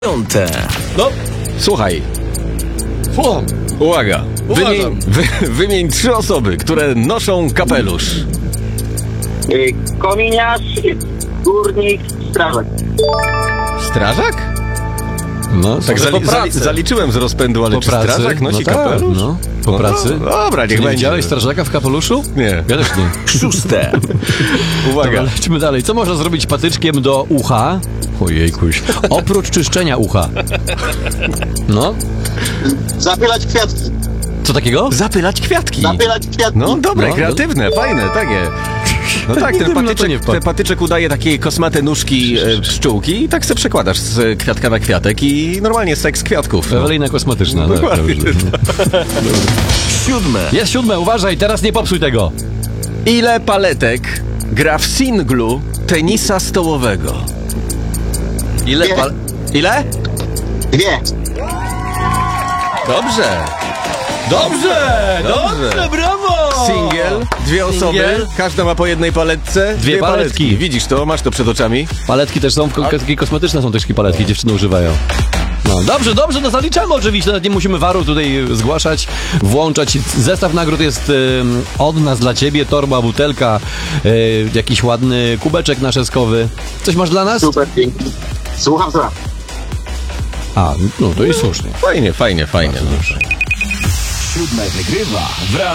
Piąte. No, słuchaj. Słucham. Uwaga. Uważam. Wymień 3 osoby, które noszą kapelusz. Kominiarz, górnik, strażak. Strażak? No, Tak po pracy. zaliczyłem z rozpędu, ale Po czy pracy? strażak nosi tak, kapelusz? No, po pracy. Dobra, niech Nie będzie. widziałeś strażaka w kapeluszu? Nie. Ja też nie. Szóste. Uwaga. Dobra, lecimy dalej. Co można zrobić patyczkiem do ucha? Ojejkuś. Oprócz czyszczenia ucha. No, Zapylać kwiatki. co takiego? Zapylać kwiatki. Zapylać kwiatki. No dobre, No, kreatywne, fajne, takie. No tak, Nigdy bym na to nie wpadł. ten patyczek udaje takie kosmate nóżki pszczółki i tak se przekładasz z kwiatka na kwiatek i normalnie seks kwiatków. No. Ewelina kosmetyczna. Tak, Dokładnie. dobrze. Siódme. Jest 7, uważaj, teraz nie popsuj tego. Ile paletek gra w singlu tenisa stołowego? Ile Dwie. Ile? 2. Dobrze. Dobrze, brawo! Singiel, 2 osoby, Singiel. każda ma po jednej paletce. Dwie paletki. Widzisz to? Masz to przed oczami? Paletki też są, takie kosmetyczne są też takie paletki, dziewczyny używają. No, dobrze, no zaliczamy oczywiście, nawet nie musimy waru tutaj zgłaszać, włączać. Zestaw nagród jest od nas dla ciebie, torba, butelka, jakiś ładny kubeczek naszeskowy. Coś masz dla nas? Super, pięknie. Słucham. A, no to i słusznie. Fajnie. Siódme wygrywa.